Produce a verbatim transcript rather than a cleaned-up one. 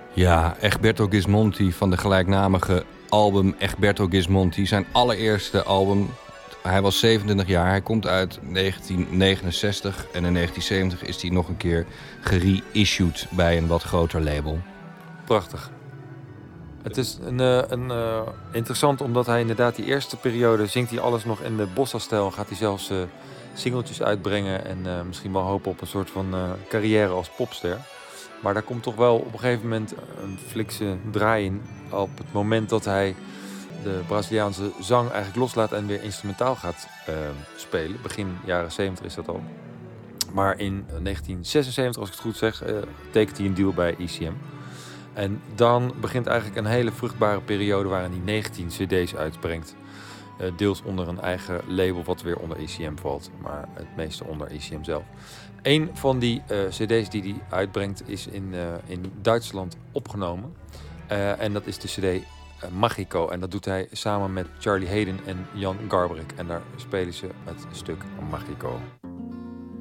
Ja, Egberto Gismonti van de gelijknamige album Egberto Gismonti. Zijn allereerste album. Hij was zevenentwintig jaar. Hij komt uit negentien negenenzestig. En in negentien zeventig is hij nog een keer gereissued bij een wat groter label. Prachtig. Het is een, uh, een, uh, interessant omdat hij inderdaad die eerste periode zingt hij alles nog in de bossa-stijl. Gaat hij zelfs uh, singeltjes uitbrengen en uh, misschien wel hopen op een soort van uh, carrière als popster. Maar daar komt toch wel op een gegeven moment een flikse draai in. Op het moment dat hij de Braziliaanse zang eigenlijk loslaat en weer instrumentaal gaat uh, spelen. Begin jaren zeventig is dat al. Maar in negentien zesenzeventig, als ik het goed zeg, uh, tekent hij een deal bij E C M. En dan begint eigenlijk een hele vruchtbare periode waarin hij negentien cd's uitbrengt. Uh, deels onder een eigen label wat weer onder E C M valt. Maar het meeste onder E C M zelf. Een van die uh, cd's die hij uitbrengt is in, uh, in Duitsland opgenomen. Uh, en dat is de cd uh, Magico. En dat doet hij samen met Charlie Haden en Jan Garbarek. En daar spelen ze het stuk Magico.